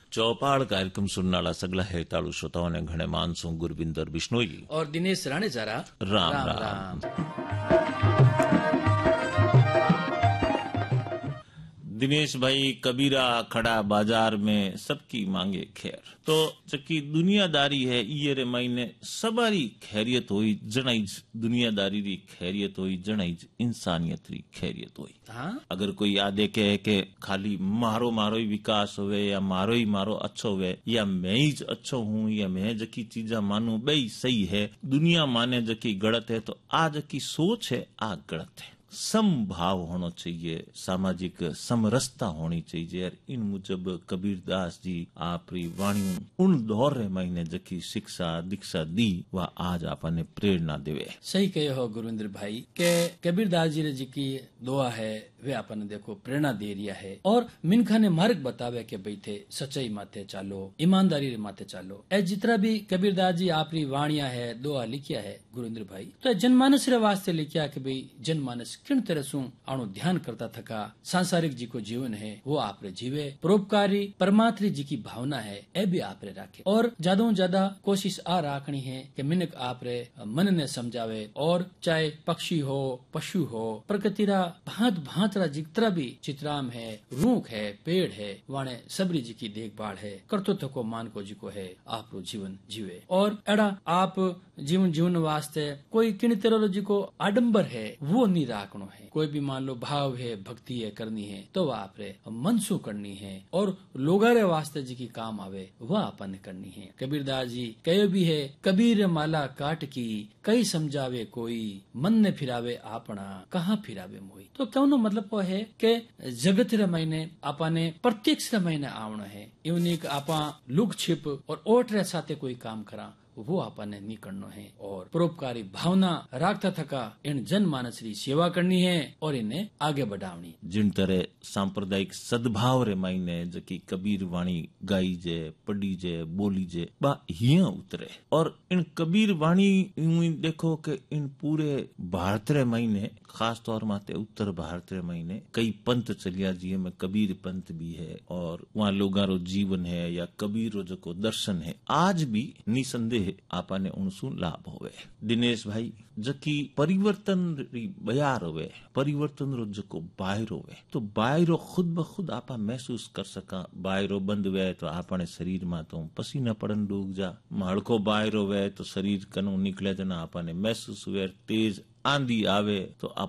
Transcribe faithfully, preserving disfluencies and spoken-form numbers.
चौपाल कार्यक्रम सुनने वाला सगला हेताड़ू श्रोताओं ने घणे मानसों गुरविंदर बिश्नोई और दिनेश राणे जरा राम राम, राम, राम। दिनेश भाई कबीरा खड़ा बाजार में सबकी मांगे खैर तो चकी दुनियादारी है ये रे महीने सबारी खैरियत हुई जनाइज दुनियादारी री खैरियत हुई जनाइज इंसानियत री खैरियत हुई। हाँ? अगर कोई आ देखे के खाली मारो मारो ही विकास होवे या मारो ही मारो अच्छो हुए या मैं ही अच्छो हूँ या मैं जकी चीजा मानू बई सही है दुनिया माने जकी गलत है तो आ जकी सोच है आ गलत है। समभाव होना चाहिए सामाजिक समरसता होनी चाहिए और इन मुजब कबीरदास जी आपरी वाणी उन दौर रे महीने जकी शिक्षा दीक्षा दी वह आज आपने प्रेरणा देवे। सही कहे हो गुरविंदर भाई के कबीरदास जी जी की दुआ है वे आपने देखो प्रेरणा दे रिया है और मिनखा ने मार्ग बतावे के भाई थे सच्चाई माथे चालो ईमानदारी रे माथे चालो। ए जितना भी कबीरदास जी आपरी वाणिया है दुआ लिखिया है गुरविंदर भाई तो जनमानस रे वास्ते लिखिया कि भाई जनमानस किन तरह सु आणु ध्यान करता थका सांसारिक जी को जीवन है वो आपरे जीवे परोपकारी परमात्री जी की भावना है ए भी आपरे राखे और ज्यादा ज्यादा कोशिश आ राखनी है कि मिनक आपरे मन ने समझावे और चाहे पक्षी हो पशु हो प्रकृति रा भांत भांत रा जितना भी चित्राम है रूख है पेड़ है वाणे सबरी जी की देखभाल है कर्तृत्व को मान को जी को है आप जीवन जीवे और एड़ा आप जीवन जीवन वास्ते कोई किन तरह जी को आडंबर है वो नहीं राखनो है। कोई भी मान लो भाव है भक्ति है करनी है तो वह आपरे मनसू करनी है और लोगारे वास्ते जी की काम आवे वह अपन करनी है। कबीरदास जी कहे भी है कबीर माला काट की कई समझावे कोई मन ने फिरावे आपना कहाँ फिरावे मोई। तो कहनो मतलब वो है कि जगत रे महीने आपाने प्रत्यक्ष रे महीने आवना है यूनिक आपा लुक छिप और ओट रे साथे कोई काम करा वो आपने नहीं करना है और परोपकारी भावना राखता थका इन जनमानस री सेवा करनी है और इन्हें आगे बढ़ावनी। जिन तरह सांप्रदायिक सद्भाव रे मायने जकी कबीर वाणी गाई जे पढ़ी जे बोली जे बा हिया उतरे और इन कबीर वाणी देखो कि इन पूरे भारत रे महीने खास तौर माते उत्तर भारत रे महीने कई पंथ चलिया जी में कबीर पंथ भी है और वहाँ लोगा रो जीवन है या कबीर रो जो दर्शन है आज भी निसंदेह आपने उनसु लाभ होवे। दिनेश भाई जकी परिवर्तन री बयार होवे परिवर्तन रो जको बाहर होवे तो बाहरो खुद ब खुद आपा महसूस कर सका बाहरो बंद वे तो आपने शरीर में तो पसीना पड़न डूब जा माड़को बाहर होवे तो शरीर कनु निकले जना आपने महसूस हुए तेज आंधी आवे तो